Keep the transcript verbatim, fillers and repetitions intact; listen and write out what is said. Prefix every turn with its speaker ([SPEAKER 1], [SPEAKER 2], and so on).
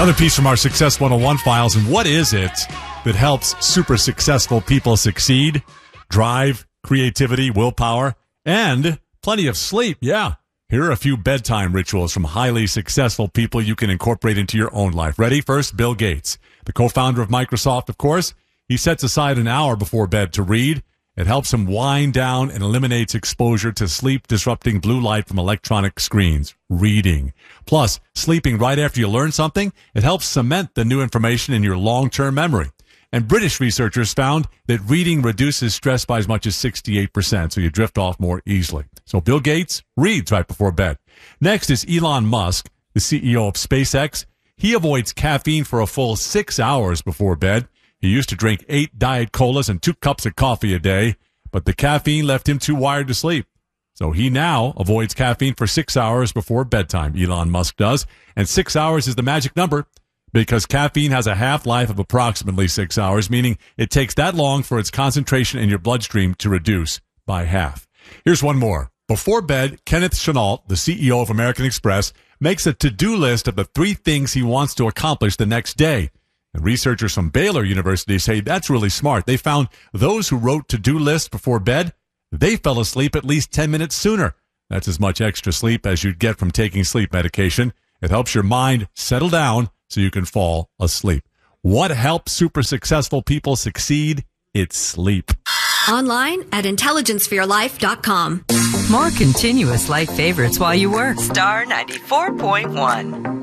[SPEAKER 1] Another piece from our Success one oh one files. And what is it that helps super successful people succeed? Drive, creativity, willpower, and plenty of sleep. Yeah. Here are a few bedtime rituals from highly successful people you can incorporate into your own life. Ready? First, Bill Gates, the co-founder of Microsoft, of course. He sets aside an hour before bed to read. It helps him wind down and eliminates exposure to sleep-disrupting blue light from electronic screens. Reading. Plus, sleeping right after you learn something, it helps cement the new information in your long-term memory. And British researchers found that reading reduces stress by as much as sixty-eight percent, so you drift off more easily. So Bill Gates reads right before bed. Next is Elon Musk, the C E O of SpaceX. He avoids caffeine for a full six hours before bed. He used to drink eight Diet Colas and two cups of coffee a day, but the caffeine left him too wired to sleep. So he now avoids caffeine for six hours before bedtime, Elon Musk does. And six hours is the magic number because caffeine has a half-life of approximately six hours, meaning it takes that long for its concentration in your bloodstream to reduce by half. Here's one more. Before bed, Kenneth Chenault, the C E O of American Express, makes a to-do list of the three things he wants to accomplish the next day. And researchers from Baylor University say that's really smart. They found those who wrote to-do lists before bed, they fell asleep at least ten minutes sooner. That's as much extra sleep as you'd get from taking sleep medication. It helps your mind settle down so you can fall asleep. What helps super successful people succeed? It's sleep.
[SPEAKER 2] Online at intelligence for your life dot com.
[SPEAKER 3] More continuous life favorites while you work. Star ninety-four point one.